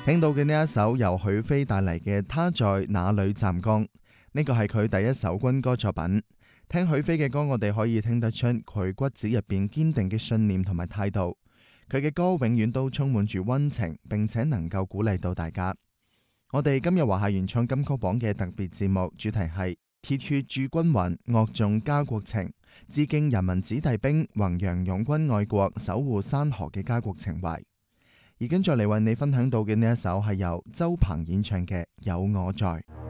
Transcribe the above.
聽到嘅呢一首由許飛帶嚟嘅《他在哪裏站崗》，呢個係佢第一首軍歌作品。聽許飛嘅歌，我哋可以聽得出佢骨子入邊堅定嘅信念同埋態度。佢嘅歌永遠都充滿住溫情，並且能夠鼓勵到大家。我哋今日華夏原創金曲榜嘅特別節目主題係鐵血鑄軍魂，樂頌家國情，致敬人民子弟兵，弘揚擁軍愛國，守護山河嘅家國情懷。而跟住嚟為你分享到嘅呢一首係由周鵬演唱嘅《有我在》。